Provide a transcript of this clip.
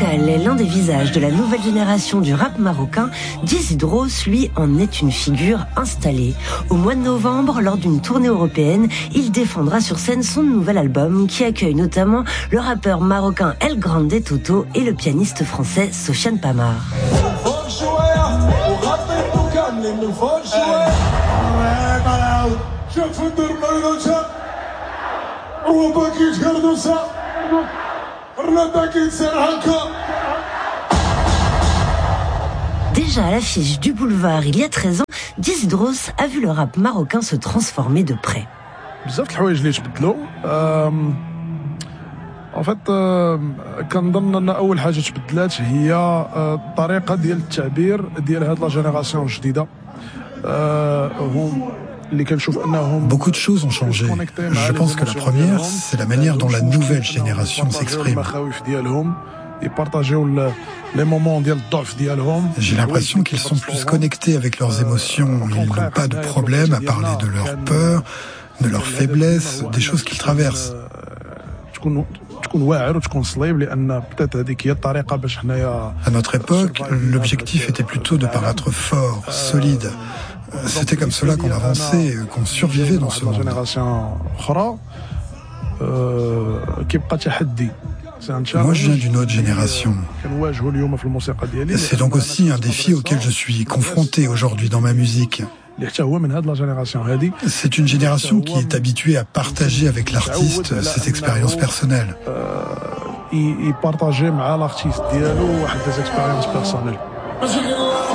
Vocal est l'un des visages de la nouvelle génération du rap marocain. Dizzy-Dros, lui, en est une figure installée. Au mois de novembre, lors d'une tournée européenne, il défendra sur scène son nouvel album qui accueille notamment le rappeur marocain El Grande Toto et le pianiste français Sofiane Pamar. Déjà à l'affiche du boulevard il y a 13 ans, Dizzy-Dros a vu le rap marocain se transformer de près. بزاف د الحوايج اللي تبدلوا en fait كنظن ان اول حاجه تبدلات هي الطريقه ديال التعبير ديال هاد لا جينيراسيون الجديده هم Beaucoup de choses ont changé. Je pense que la première, c'est la manière dont la nouvelle génération s'exprime. J'ai l'impression qu'ils sont plus connectés avec leurs émotions. Ils n'ont pas de problème à parler de leurs peurs, de leurs faiblesses, des choses qu'ils traversent. À notre époque, l'objectif était plutôt de paraître fort, solide. C'était comme cela qu'on avançait, qu'on survivait dans ce monde. Moi, je viens d'une autre génération. C'est donc aussi un défi auquel je suis confronté aujourd'hui dans ma musique. C'est une génération qui est habituée à partager avec l'artiste ses expériences personnelles. يبارطاجي مع الارتيست ديالو واحد des expériences personnelles.